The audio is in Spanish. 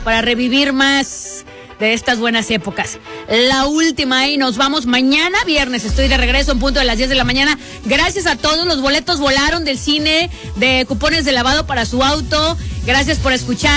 para revivir más de estas buenas épocas. La última, y nos vamos mañana viernes. Estoy de regreso en punto de las 10 de la mañana. Gracias a todos. Los boletos volaron del cine, de cupones de lavado para su auto. Gracias por escuchar.